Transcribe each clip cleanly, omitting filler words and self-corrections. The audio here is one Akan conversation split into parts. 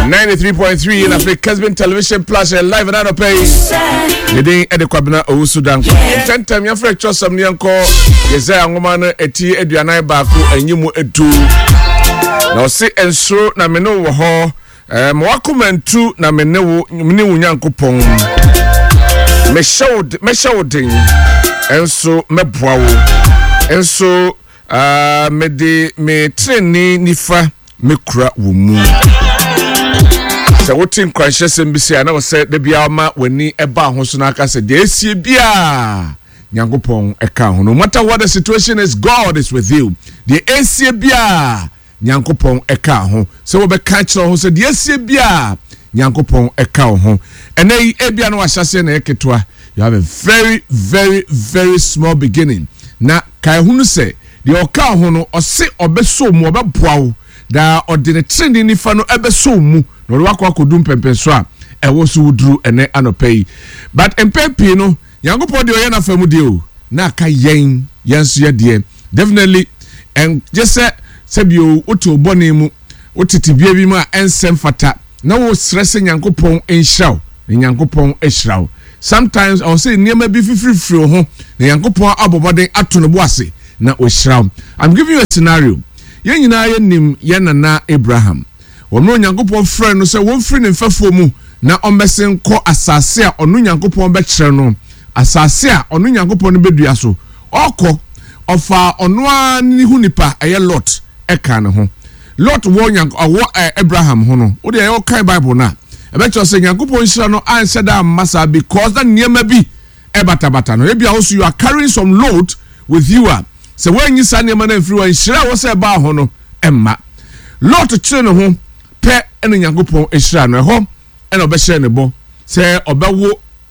93.3 in Africa's been television plus live and out pay. The day at the Kwabena Owusudan. Ten time your friend chose some young call. Yezaya woman eti eduanai baku and you mu edu. Now see and so na meno wo ho. Mwakumentu na mene Nyankopon. Meshawding. Enso mebwawo. Enso me treni nifa mekura wo mu. Se wotin kwanshe mbisi ana wo se de bia ma wani eba ho so na aka se de esie bia Nyankopon eka ho. No matter what the situation is, God is with you. De esie bia Nyankopon eka ho. Se wo be ka kire ho se de esie bia Nyankopon eka ho. Ene ebia no ahyase na eketoa. You have a very, very, very small beginning. Na kai hunu se de oka ho no ose obeso mu obeboa wo da odine trend ni fa no ebeso mu no wakwa kodum pempenso a ewo so wuduru ene anopai. But empepi no Nyankopon de oye na famu de o na aka yen yenso ye de definitely and just say bio oto bone mu otitibia bi mu a ensem fata na wo stress Nyankopon enhraw Nyankopon ehraw. Sometimes I will say niema bi fifiri ho na Nyankopon aboboden ato no bo ase na ohraw. I'm giving you a scenario. Yen nyina ye nim ye nana Abraham. Ono Nyankopon frɛ no sɛ won firi ne mfafo mu na ombesen kɔ asase a ono Nyankopon bɛ kyerɛ no. Asase a ono Nyankopon no bedua so. Ɔkɔ ɔfa ono ani hu nipa ɛyɛ Lot ɛka ne ho. Lot wɔ Abraham ho no. Wo de ɛyɛ ɔkan Bible na. Ɛbɛkyerɛ sɛ Nyankopon hyira no ansɛ da massa because that niema bi ɛbata no. Ebia also you are carrying some load with you a. Se when you say niema na mfiri wa hyira wo sɛ ba ho no ɛmma. Lot kyerɛ ne ho pɛ ɛne Nyankopon hyira no ɛhɔ ɛna ɔbɛhyɛ ne bɔ sɛ ɔbɛwo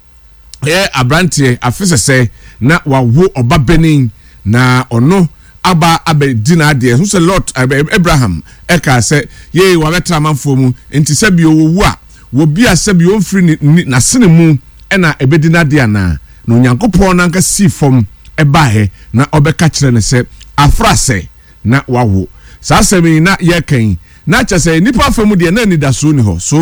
abrante afisese na wawo oba benin na ono aba abedina ade so se Lot Abraham eka se ye wa betra manfo mu enti se bi owu a wo bia se bi onfiri na sene mu ena ebedina ade ana no Nyankopon na nka si fom eba he na obeka kire ne se afrase na wawo sa asemi na ye kan na cha say nipa famu de na ni da so ni ho so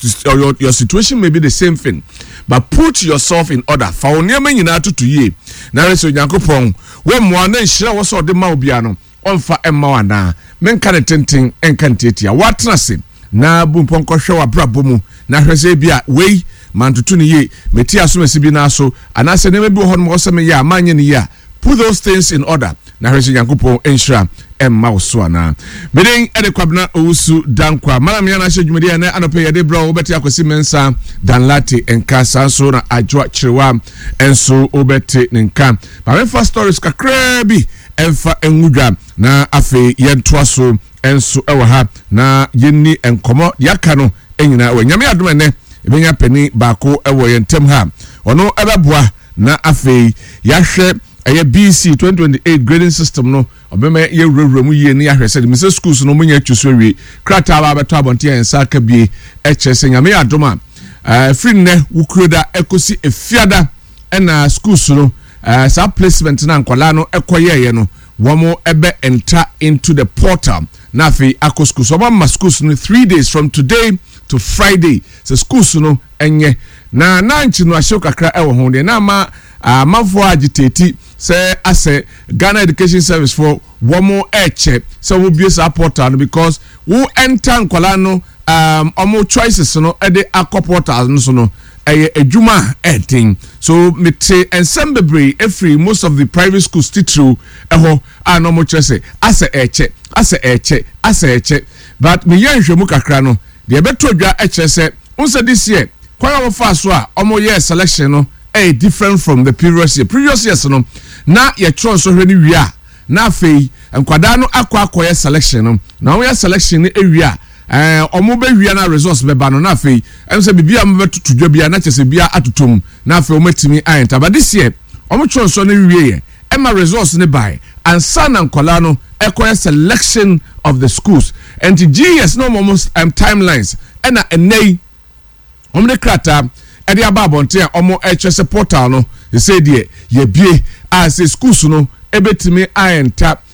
your situation may be the same thing but put yourself in order fa oniema nyina tutu ye na reso Nyankopon we mo na nhira wo so de ma obia no onfa emma wana menka ne tenten enka ntetia watena se na bumpon kohwe wa brabo mu na hwese bia wei mantutu ni ye meti asomasi bi na so anase ne bi ho no so me ye amanye ni ye put those things in order na hwese Nyankopon enhira emma so ana beden ede Kwabena Owusudan kwa mana me na hye dwumede na anope ye de bro obeti akosi mensa dan lati enka sanso na adwo chirewa enso obeti nenka ba me first stories kakra bi emfa enwudwa na afi yentoa so enso ewa ha na yenni enkomo yaka no enyina wanyame adom ene ebenya pani baako ewo yentem ha ono ebeboa na afi yahwe eye BC 2028 grading system no obema ye wurewure mu ye ni ahwese de mise schools no munya twuso wi krata ba beto abonte ensa ka bie echese nyame adoma free ne wukroda ekosi efiada na schools no sa placement na nkwala no ekoye ye no womo ebe enter into the portal na fi akọ schools so ma schools no 3 days from today to Friday so schools no enye na nanchi no ahye kakra ewo ho de na ma mafo agitate say ase Ghana Education Service for womo eche so we be sa portal because who enter nkwala no omo choices no e de akọ portal no so no eye adwuma etin so mete ensemble every most of the private schools titru eho no mo chese ase eche but me yanhwemu kakra no de betodwa eche se unse this year kwa wo fa so a omo year selection no different from the previous years no na ye tron so hwe ni wi a na afei nkwada no akwa selection no na wo selection ni ewi a omo be wi na resource be ba no na afei em se bibia mo betutu dwa bia na chese bia atotom na afei o matimi ayenta but this year omo tron so na wi ye ema resource ni buy and san nkwala no ekwa selection of the schools and the GS no almost timelines ena enei omo de krata edi ababonte omo echese portal no they say die ye bie as schools no ebetimi ayenta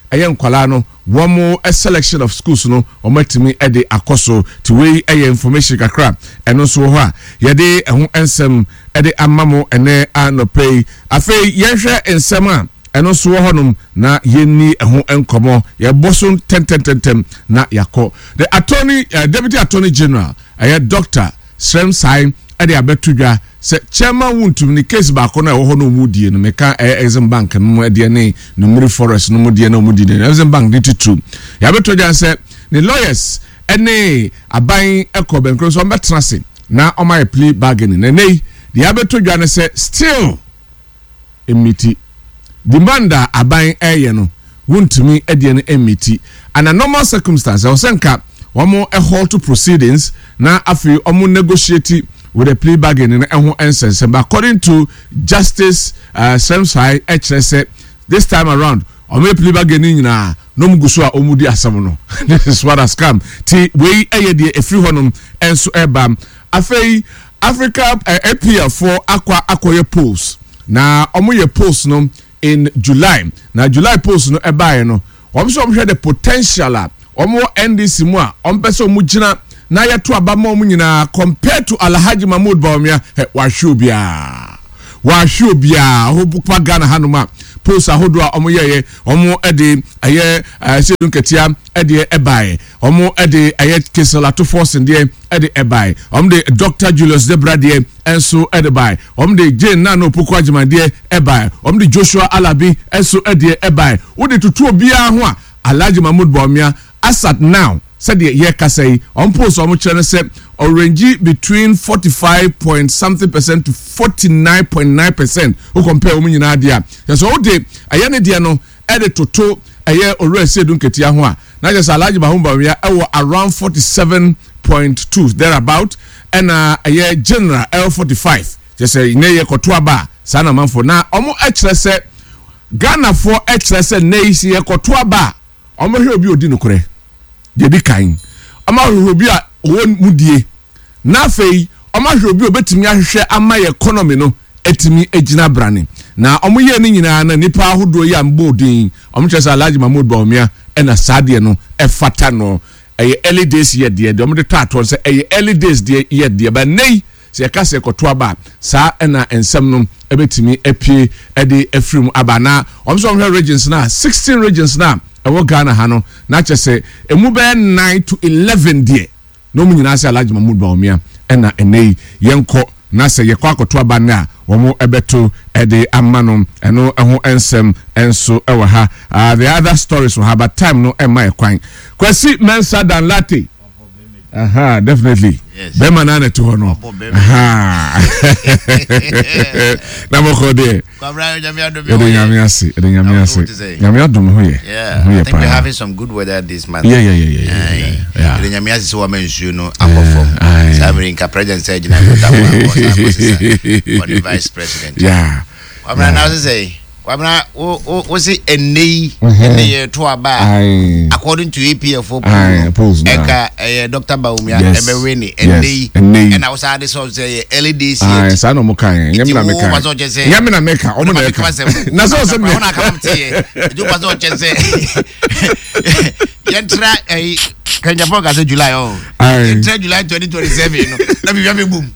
ɛyɛ nkwala no wɔn a selection of schools no wɔn atimi ɛde akɔso to wei ɛyɛ information kakra ɛno nso wɔ hɔ a yɛde ɛho nsɛm ɛde ama mo ɛnɛ anɔpɛ yi afei yɛhwɛ nsɛm a ɛno nso wɔ hɔnom na yɛnni ɛho nkɔmɔ yɛbɔ so tɛntɛntɛntɛm na yakɔ the attorney deputy attorney general ɛyɛ Dr. Srem Sai ɛde abɛto dwa sɛ chairman wuntum ni case baako na ɛwɔ hɔ no mu die no meka Exim Bank no mu ɛdeɛ ne Numuri Forest no mu die no mu die no Exim Bank de tutu yɛabɛto dwa sɛ ne lawyers ɛne aban ɛkɔ bɛnkro so ɔmbɛtena se na ɔma plea bargaining na nei de yɛabɛto dwa ne sɛ still emiti demand a aban ɛyɛ no wuntumi ɛdeɛ no emiti and a normal circumstance ɔsɛnka wɔn halt proceedings na afi wɔn negotiate with a plea bargaining ɛho ɛnsɛnsɛm but according to Justice Srem Sai ɛkyerɛ this time around wɔn plea bargaining nyinaa no mu guso a wɔn di asɛm no this is what has come ti wei ɛyɛ deɛ efiri hɔnom ɛnso ɛba afei Africa APL for akɔyɛ polls na wɔn yɛ polls no in July na July polls no ɛbaeɛ no wɔn nso wɔn hwɛ the potential a wɔn NDC mu a wɔn pɛ sɛ wɔn gyina na yɛto abama wɔn nyinaa compared to Alhaji Mahmoud Bawumia wahwe obiara hobupa Ghana hanom a polls ahodo a wɔn yɛyɛ wɔn ɛde ɛyɛ sedun ketewa ɛde ɛbaeɛ wɔn ɛde ɛyɛ Keselato Force deɛ ɛde ɛbaeɛ wɔn de Dr. Julius Debra deɛ ɛnso ɛde baeɛ wɔn de Jane Nana Opoku Agyeman deɛ ɛbaeɛ wɔn de Joshua Alabi ɛnso ɛde ɛbaeɛ wɔde tutu obiara ho a Alhaji Mahmoud Bawumia as at now said the year kasei on post on channel said orange between 45% to 49.9% who compare women in idea so de ayane dia no edit to aye already said dunketia ho a na just Alhaji Mahmoud Bawumia around 47.2 thereabout and aye general L45 just say ne ye koto aba sana manfo na omo ekire se Ghana for ekire se ne isi ye koto aba omo hwe obi odi nokore Dedi kain ama hwe a won mudie na fei ama hwe obi obetimi ahwehwe ama economy no etimi agina brane na omoye ni nyina na nipa ahodo yi ambodin omchesa Alhaji Mahmoud Bawumia ena sade no efata no early days ye de omde tato se early days de ye de ba nei se ka se koto aba sa ena ensem no ebetimi apie ede afrim aba na omso omhwe regions na 16 regions na ewo Ghana ha no na kyese emu be 9 to 11 die no mu nyina se Alhaji Mahmoud Bawumia ena enei yenko na se yekwa akoto aba na womo ebeto ede amano eno eho ensem enso ewo ha the other stories we have but time no e my kwan kwasi mensa dan latte definitely yes. Bema nane to hono na moko de nyamia si nyamia dum ho ye I think we're having some good weather this month. Yeah. Nyamia si so mention no abofom America president said you know that one the vice president. Yeah. I'm now say Wabna was it a knee to aba according to EPF polls Eka Dr. Bawumia Emerini and I was at this of say LEDs Sano Mokai Yamina Meka Naso come to you was what you say Yentra Kenya Poga July July 2027 let me have a boom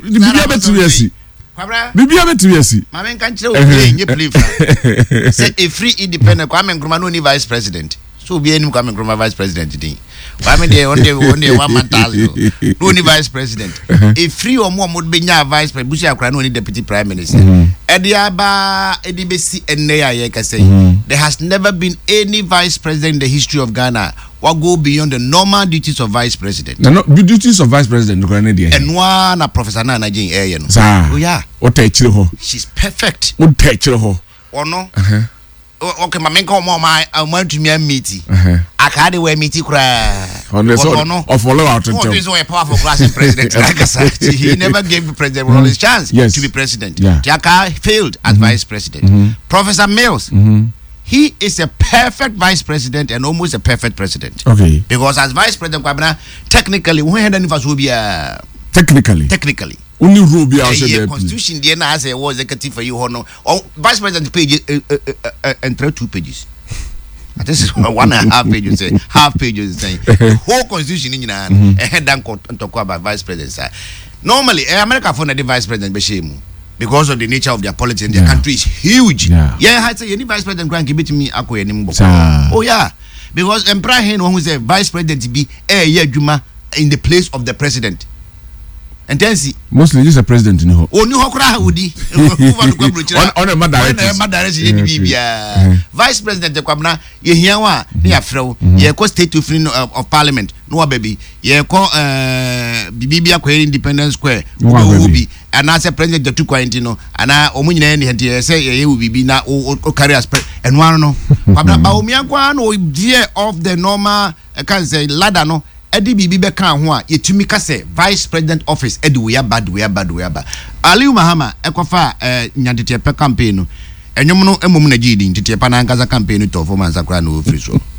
Bibi abetu yesi. Mama nkanchire o play say a free independent Kwame Nkrumah no ni vice president. So be any Kwame Nkrumah vice president today. Kwame dey one day 1 month no ni vice president. A free omo be nya vice president Bushi Akra no ni deputy prime minister. Ediaba edibesi enne ya ka say there has never been any vice president in the history of Ghana what go beyond the normal duties of vice president. No, duties of vice president no grane dey. Enwa na Professor Nana Jane Eye no. Oh yeah. O ta chire ho. She's perfect. O ta chire ho. Ono. Okay, my menka omo want to me meeting. Akade we meeting kra. Ono of follow out to tell. He is a powerful class president. Like I said, he never gave the president all his chance to be president. Jaka failed as vice president. Professor Mills. He is a perfect vice president and almost a perfect president. Okay. Because as vice president, technically, we had any will be technically. Only Ruby also constitution the has a was executive for you or vice president page and 2 pages. This is 1.5 pages. Say half pages saying the whole constitution in a head down and talk about vice president. Normally, America for the vice president because of the nature of their politics in their country is huge. Yeah, I say any vice president can give it to me. Oh yeah, because Emperor Hen who is a vice president be in the place of the president. And then see mostly just a president in the on a vice president the kwabna ye hiawa na afrew ye ko state of parliament no baby ye ko bibia ko Independence Square no bi and as a president the two quarantino ana omunyina ni hente say ye bibi na o carry as and one no kwabna ba omiankwa no dear of the normal can say ladder no Edi bibi be kan ho a yetumi ka se vice president office edi we bad Aliu Mahama ekofa nyantete pe campaign no enyum no emom na gidi ntete pa na ankaza campaign to for mansa kra no free so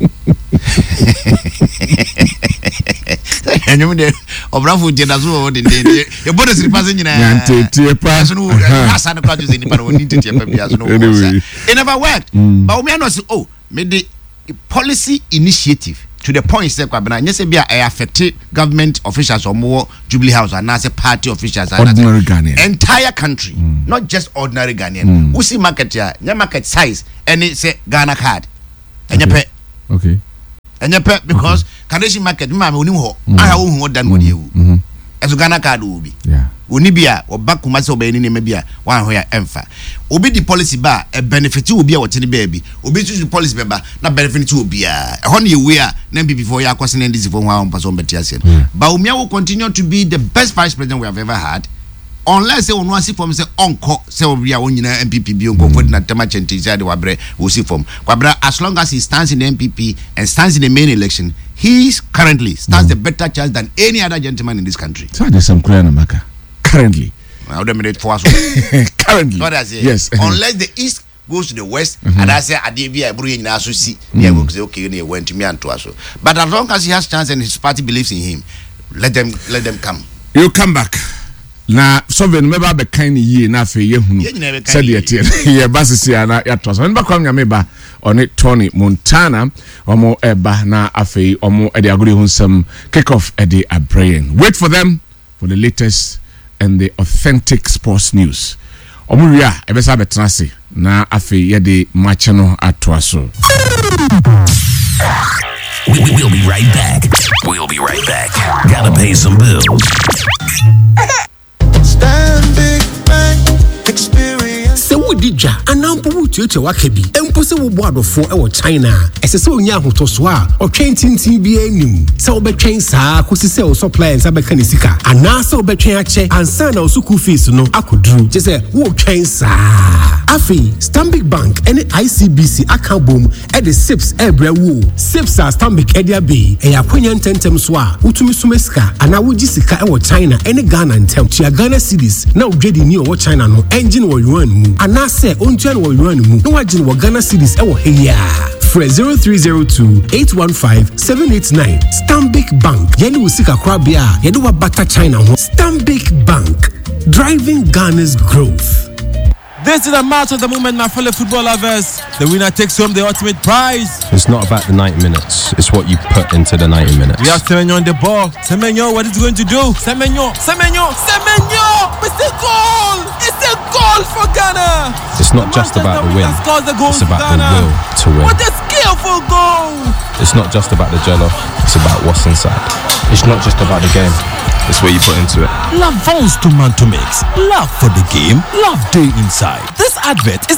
enyum de obrafo je da so de e bodo siri pass nyina nyantete pa so no asa na kwaju zeni pa no ntete pa bia so no it never worked but we no say oh me the policy initiative to the point say kwabena nyese bia affect government officials or more Jubilee House and as a party officials ordinary Ghanaian entire country not just ordinary Ghanaian we see market here nya market size and it say Ghana card enyepe okay enyepe because Kaneshi market ma me oni ho aha wo hu odan wodi ewu eso Ghana card obi yeah oni bia obakuma se obani ne mabia wan ho ya emfa obi di policy ba e benefit obi a wote ne ba bi obi tu policy ba na benefit obi a e ho ne we a na before ya kwase na ndisi fo ho ampa so mbeti ase but Umia will continue to be the best vice president we have ever had unless say onu asi form say onko say obi a wonyina MPP bi onko for na tema chenti say de wabre we see form kwabra as long as he stands in the MPP and stands in the main election he currently stands a better chance than any other gentleman in this country. So there's some clear na maka currently currently what I say yes unless the east goes to the west and I say adebia ebru nyina so see they go say okay they went to me and to us but as long as he has chance and his party believes in him let them come you come back na sovereign member be kind ye na fe ye hunu said ye tie ye basisi ana ya to so nba kwam nya meba on Tony Montana omo eba na afi omo e de aguri hunsam kick off e de abrain wait for them for the latest and the authentic sports news omo wi a e be sa betrase na afi ye de match no atwa so. We'll be right back. Gotta pay some bills. Stanbic Bank experience. Se wodija anampo wutuetu wakabi empo se wo boadofo e wo China ese se onya ahotoso a otwentintin bi anim se wo betwen saa kosi se wo suppliers abeka ne sika ana se wo betwen ache ansa na osuku fees no akoduru je se wo twen saa afi Stanbic Bank ene ICBC akabom e de SIPS ebra wo SIPS a Stanbic edia be e yakonya ntentem so a utumi sumesika ana woji sika e wo China ene Ghana ntem tia Ghana cedis na odwedi ni wo China no engine wo yuan mu ana se ontua no wo yuan mu no wagine wo Ghana cedis e wo heya for 0302-815-789 Stanbic Bank yeni usika krabia yedo wa bata China ho Stanbic Bank driving Ghana's growth. This is a match of the moment, my fellow football lovers. The winner takes home the ultimate prize. It's not about the 90 minutes. It's what you put into the 90 minutes. We have Semenyo on the ball. Semenyo, what is he going to do? Semenyo! It's a goal! It's a goal for Ghana! It's not just about the win. It's about the will to win. What a skillful goal! It's not just about the jello. It's about what's inside. It's not just about the game. It's what you put into it. L'avance to man to mix. Love for the game. Love day inside. This advert is